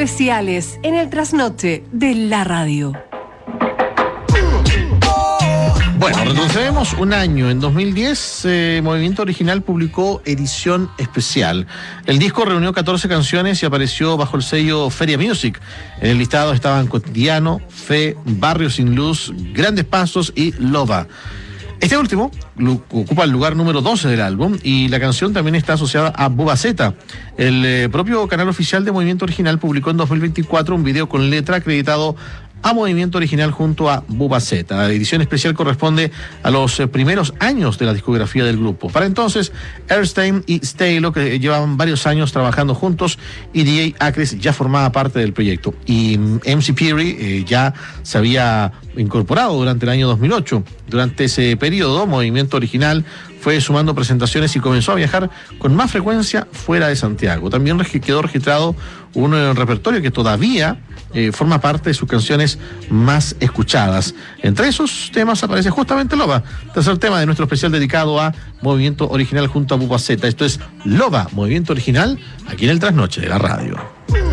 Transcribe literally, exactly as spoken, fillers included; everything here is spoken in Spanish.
especiales en el trasnoche de la radio. Bueno, retrocedemos un año. En dos mil diez, eh, Movimiento Original publicó Edición Especial. El disco reunió catorce canciones y apareció bajo el sello Feria Music. En el listado estaban Cotidiano, Fe, Barrio Sin Luz, Grandes Pasos y Loba. Este último ocupa el lugar número doce del álbum y la canción también está asociada a Bubaceta. El eh, propio canal oficial de Movimiento Original publicó en dos mil veinticuatro un video con letra acreditado a Movimiento Original junto a Bubaceta. La edición especial corresponde a los eh, primeros años de la discografía del grupo. Para entonces, Erstein y Steylo, que llevaban varios años trabajando juntos, y D J Acres ya formaba parte del proyecto. Y mm, M C Peary eh, ya se había incorporado durante el año dos mil ocho. Durante ese periodo, Movimiento Original fue sumando presentaciones y comenzó a viajar con más frecuencia fuera de Santiago. También quedó registrado un eh, repertorio que todavía eh, forma parte de sus canciones más escuchadas. Entre esos temas aparece justamente Loba, tercer tema de nuestro especial dedicado a Movimiento Original junto a Bubaceta. Esto es Loba, Movimiento Original, aquí en el Trasnoche de la radio.